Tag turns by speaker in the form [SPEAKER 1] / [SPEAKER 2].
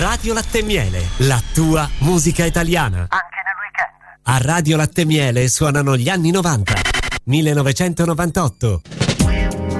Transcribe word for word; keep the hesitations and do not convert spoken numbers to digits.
[SPEAKER 1] Radio Latte e Miele, la tua musica italiana.
[SPEAKER 2] Anche nel weekend.
[SPEAKER 1] A Radio Latte e Miele suonano gli anni novanta. millenovecentonovantotto,